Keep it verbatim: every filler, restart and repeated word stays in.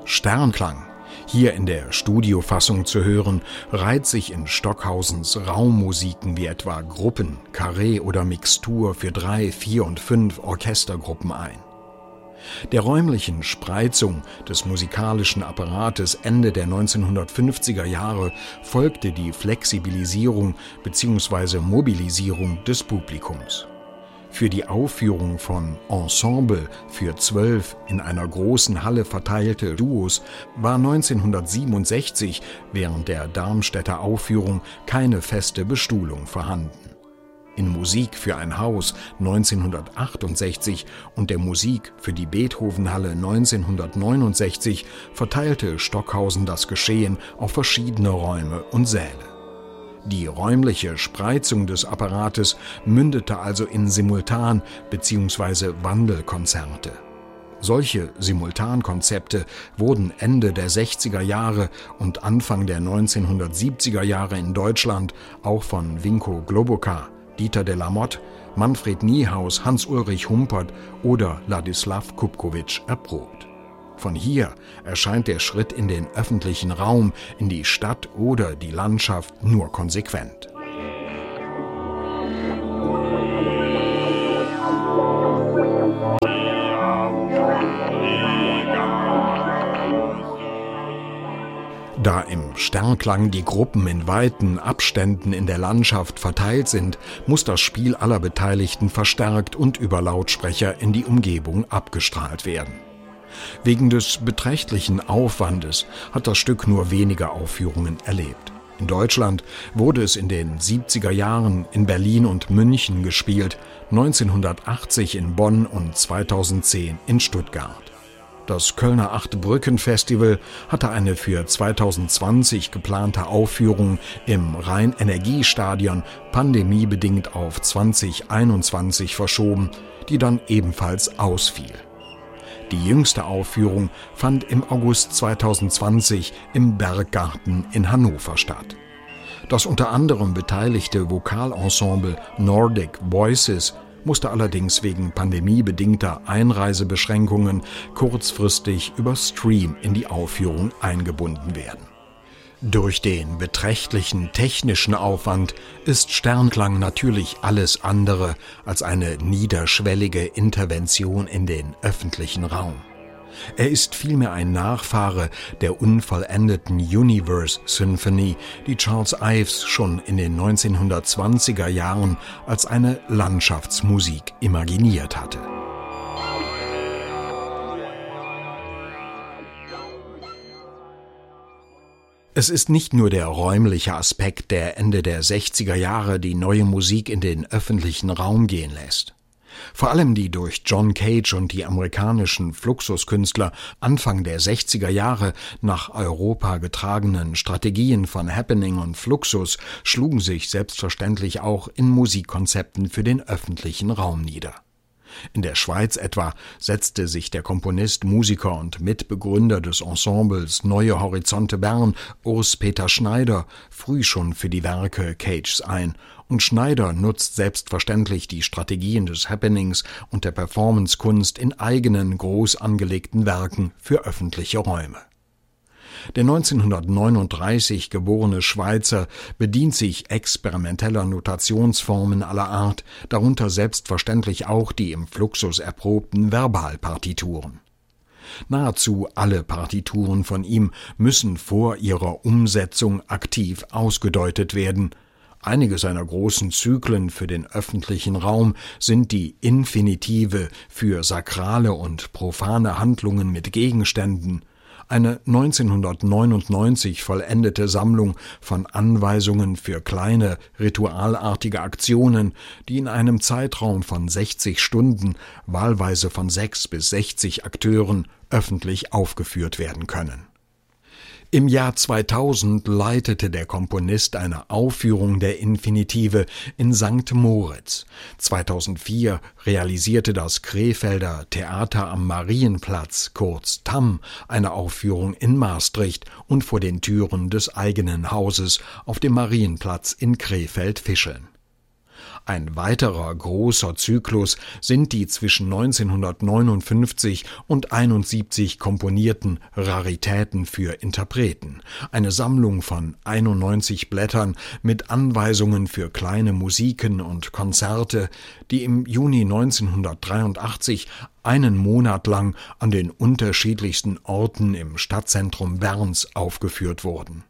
Sternklang, hier in der Studiofassung zu hören, reiht sich in Stockhausens Raummusiken wie etwa Gruppen, Karree oder Mixtur für drei, vier und fünf Orchestergruppen ein. Der räumlichen Spreizung des musikalischen Apparates Ende der neunzehnhundertfünfziger Jahre folgte die Flexibilisierung bzw. Mobilisierung des Publikums. Für die Aufführung von Ensemble für zwölf in einer großen Halle verteilte Duos war neunzehnhundertsiebenundsechzig während der Darmstädter Aufführung keine feste Bestuhlung vorhanden. In Musik für ein Haus neunzehnhundertachtundsechzig und der Musik für die Beethovenhalle neunzehnhundertneunundsechzig verteilte Stockhausen das Geschehen auf verschiedene Räume und Säle. Die räumliche Spreizung des Apparates mündete also in Simultan- bzw. Wandelkonzerte. Solche Simultankonzepte wurden Ende der sechziger Jahre und Anfang der neunzehnhundertsiebziger Jahre in Deutschland auch von Vinko Globokar, Dieter de la Motte, Manfred Niehaus, Hans-Ulrich Humpert oder Ladislav Kupkowitsch erprobt. Von hier erscheint der Schritt in den öffentlichen Raum, in die Stadt oder die Landschaft nur konsequent. Da im Sternklang die Gruppen in weiten Abständen in der Landschaft verteilt sind, muss das Spiel aller Beteiligten verstärkt und über Lautsprecher in die Umgebung abgestrahlt werden. Wegen des beträchtlichen Aufwandes hat das Stück nur wenige Aufführungen erlebt. In Deutschland wurde es in den siebziger Jahren in Berlin und München gespielt, neunzehnhundertachtzig in Bonn und zweitausendzehn in Stuttgart. Das Kölner Acht-Brücken-Festival hatte eine für zweitausendzwanzig geplante Aufführung im Rhein-Energie-Stadion pandemiebedingt auf zweitausendeinundzwanzig verschoben, die dann ebenfalls ausfiel. Die jüngste Aufführung fand im August zweitausendzwanzig im Berggarten in Hannover statt. Das unter anderem beteiligte Vokalensemble Nordic Voices musste allerdings wegen pandemiebedingter Einreisebeschränkungen kurzfristig über Stream in die Aufführung eingebunden werden. Durch den beträchtlichen technischen Aufwand ist Sternklang natürlich alles andere als eine niederschwellige Intervention in den öffentlichen Raum. Er ist vielmehr ein Nachfahre der unvollendeten Universe Symphony, die Charles Ives schon in den neunzehnhundertzwanziger Jahren als eine Landschaftsmusik imaginiert hatte. Es ist nicht nur der räumliche Aspekt, der Ende der sechziger Jahre die neue Musik in den öffentlichen Raum gehen lässt. Vor allem die durch John Cage und die amerikanischen Fluxuskünstler Anfang der sechziger Jahre nach Europa getragenen Strategien von Happening und Fluxus schlugen sich selbstverständlich auch in Musikkonzepten für den öffentlichen Raum nieder. In der Schweiz etwa setzte sich der Komponist, Musiker und Mitbegründer des Ensembles Neue Horizonte Bern, Urs Peter Schneider, früh schon für die Werke Cages ein, und Schneider nutzt selbstverständlich die Strategien des Happenings und der Performancekunst in eigenen, groß angelegten Werken für öffentliche Räume. Der neunzehnhundertneununddreißig geborene Schweizer bedient sich experimenteller Notationsformen aller Art, darunter selbstverständlich auch die im Fluxus erprobten Verbalpartituren. Nahezu alle Partituren von ihm müssen vor ihrer Umsetzung aktiv ausgedeutet werden. Einige seiner großen Zyklen für den öffentlichen Raum sind die Infinitive für sakrale und profane Handlungen mit Gegenständen, eine neunzehnhundertneunundneunzig vollendete Sammlung von Anweisungen für kleine, ritualartige Aktionen, die in einem Zeitraum von sechzig Stunden, wahlweise von sechs bis sechzig Akteuren, öffentlich aufgeführt werden können. Im Jahr zweitausend leitete der Komponist eine Aufführung der Infinitive in Sankt Moritz. zweitausendvier realisierte das Krefelder Theater am Marienplatz, kurz T A M, eine Aufführung in Maastricht und vor den Türen des eigenen Hauses auf dem Marienplatz in Krefeld-Fischeln. Ein weiterer großer Zyklus sind die zwischen neunzehnhundertneunundfünfzig und einundsiebzig komponierten Raritäten für Interpreten, eine Sammlung von einundneunzig Blättern mit Anweisungen für kleine Musiken und Konzerte, die im Juni neunzehnhundertdreiundachtzig einen Monat lang an den unterschiedlichsten Orten im Stadtzentrum Berns aufgeführt wurden.